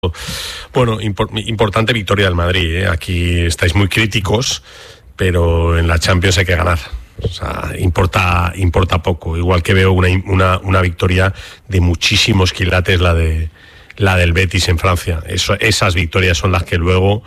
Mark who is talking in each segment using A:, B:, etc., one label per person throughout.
A: Bueno, importante victoria del Madrid, ¿eh? Aquí estáis muy críticos, pero en la Champions hay que ganar. O sea, importa poco. Igual que veo una victoria de muchísimos quilates, la del Betis en Francia. Esas victorias son las que luego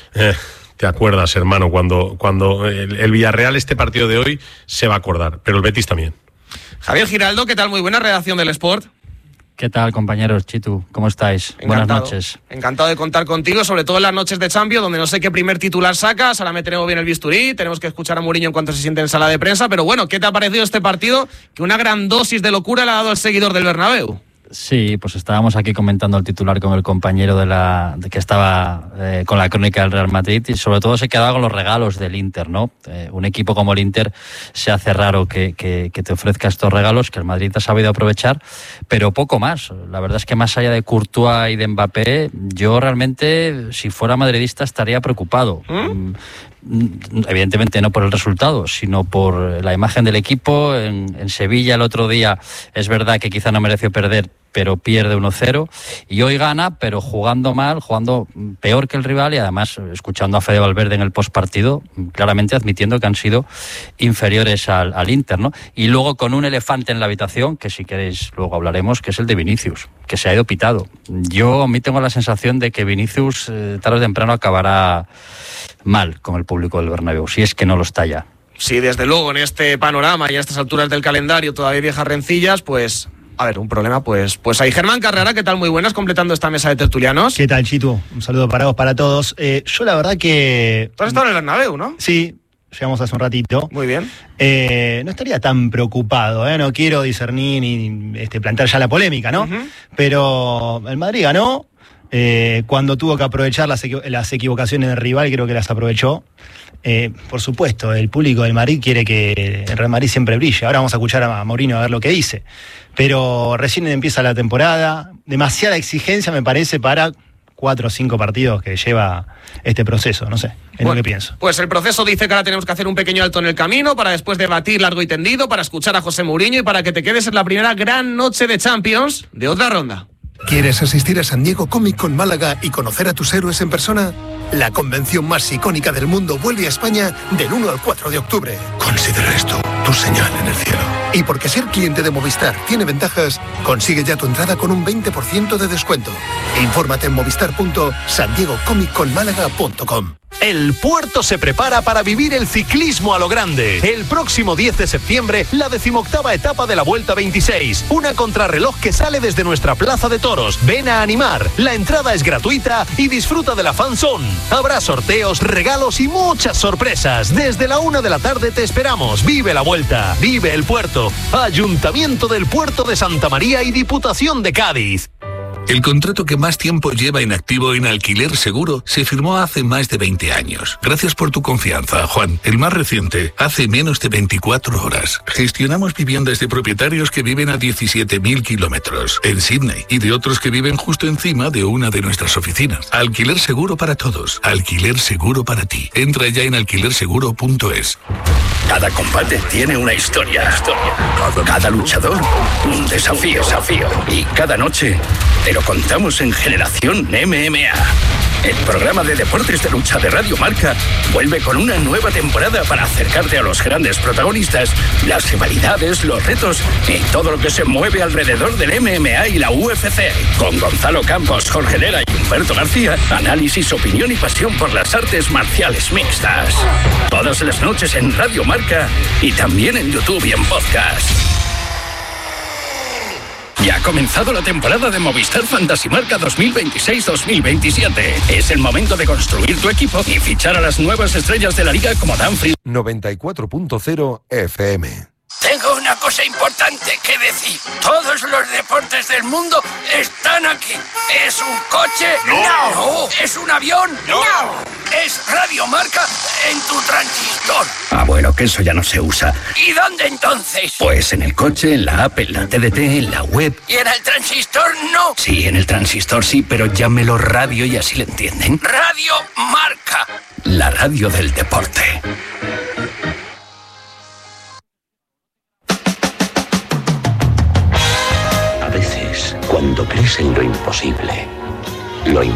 A: te acuerdas, hermano, cuando el Villarreal, este partido de hoy, se va a acordar, pero el Betis también.
B: Javier Giraldo, ¿qué tal? Muy buena redacción del Sport.
C: ¿Qué tal, compañeros? Chitu, ¿cómo estáis?
B: Encantado.
C: Buenas noches.
B: Encantado de contar contigo, sobre todo en las noches de Champions, donde no sé qué primer titular sacas. Ahora meteremos bien el bisturí, tenemos que escuchar a Mourinho en cuanto se siente en sala de prensa. Pero bueno, ¿qué te ha parecido este partido? Que una gran dosis de locura le ha dado el seguidor del Bernabéu.
C: Sí, pues estábamos aquí comentando el titular con el compañero de que estaba con la crónica del Real Madrid, y sobre todo se quedaba con los regalos del Inter, ¿no? Un equipo como el Inter se hace raro que te ofrezca estos regalos, que el Madrid ha sabido aprovechar, pero poco más. La verdad es que más allá de Courtois y de Mbappé, yo realmente, si fuera madridista, estaría preocupado. Evidentemente no por el resultado, sino por la imagen del equipo. En Sevilla el otro día es verdad que quizá no mereció perder, pero pierde 1-0, y hoy gana, pero jugando mal, jugando peor que el rival, y además escuchando a Fede Valverde en el postpartido, claramente admitiendo que han sido inferiores al Inter, ¿no? Y luego con un elefante en la habitación, que si queréis luego hablaremos, que es el de Vinicius, que se ha ido pitado. A mí tengo la sensación de que Vinicius tarde o temprano acabará mal con el público del Bernabéu, si es que no lo está ya.
B: Sí, desde luego, en este panorama y a estas alturas del calendario todavía viejas rencillas, pues... A ver, un problema, pues hay. Germán Carrera, ¿qué tal? Muy buenas, completando esta mesa de tertulianos.
D: ¿Qué tal, Chitu? Un saludo para vos, para todos. Yo la verdad que...
B: Tú has estado en el Bernabéu, ¿no?
D: Sí, llegamos hace un ratito.
B: Muy bien.
D: No estaría tan preocupado, no quiero discernir ni plantear ya la polémica, ¿no? Uh-huh. Pero el Madrid ganó. Cuando tuvo que aprovechar las equivocaciones del rival, creo que las aprovechó. Por supuesto, el público del Madrid quiere que el Real Madrid siempre brille. Ahora vamos a escuchar a Mourinho a ver lo que dice. Pero recién empieza la temporada. Demasiada exigencia, me parece, para 4 o 5 partidos que lleva este proceso. No sé, es lo que pienso.
B: Pues el proceso dice que ahora tenemos que hacer un pequeño alto en el camino para después debatir largo y tendido, para escuchar a José Mourinho y para que te quedes en la primera gran noche de Champions de otra ronda.
E: ¿Quieres asistir a San Diego Comic Con Málaga y conocer a tus héroes en persona? La convención más icónica del mundo vuelve a España del 1 al 4 de octubre. Considera esto tu señal en el cielo. Y porque ser cliente de Movistar tiene ventajas, consigue ya tu entrada con un 20% de descuento. Infórmate en movistar.sandiegocomicconmálaga.com.
F: El Puerto se prepara para vivir el ciclismo a lo grande. El próximo 10 de septiembre, la 18ª etapa de la Vuelta 26. Una contrarreloj que sale desde nuestra Plaza de Toros. Ven a animar. La entrada es gratuita y disfruta de la fan zone. Habrá sorteos, regalos y muchas sorpresas. Desde la 1 de la tarde te esperamos. Vive la Vuelta. Vive el Puerto. Ayuntamiento del Puerto de Santa María y Diputación de Cádiz.
G: El contrato que más tiempo lleva inactivo en Alquiler Seguro se firmó hace más de 20 años. Gracias por tu confianza, Juan. El más reciente, hace menos de 24 horas. Gestionamos viviendas de propietarios que viven a 17.000 kilómetros en Sydney y de otros que viven justo encima de una de nuestras oficinas. Alquiler Seguro para todos. Alquiler Seguro para ti. Entra ya en alquilerseguro.es.
H: Cada combate tiene una historia. Cada luchador, un desafío. Y cada noche te lo contamos en Generación MMA. El programa de deportes de lucha de Radio Marca vuelve con una nueva temporada para acercarte a los grandes protagonistas, las rivalidades, los retos y todo lo que se mueve alrededor del MMA y la UFC. Con Gonzalo Campos, Jorge Lera y Humberto García, análisis, opinión y pasión por las artes marciales mixtas. Todas las noches en Radio Marca y también en YouTube y en podcast. Ya ha comenzado la temporada de Movistar Fantasy Marca 2026-2027. Es el momento de construir tu equipo y fichar a las nuevas estrellas de la liga como Danfries.
I: 94.0 FM.
H: Tengo una cosa importante que decir. Todos los deportes del mundo están aquí. ¿Es un coche? No. ¿Es un avión? No. ¿Es Radio Marca en tu transistor? Ah, bueno, que eso ya no se usa. ¿Y dónde entonces? Pues en el coche, en la app, en la TDT, en la web. ¿Y en el transistor no? Sí, en el transistor sí, pero llámelo radio y así le entienden. Radio Marca. La radio del deporte.
J: Cuando crees en lo imposible, Lo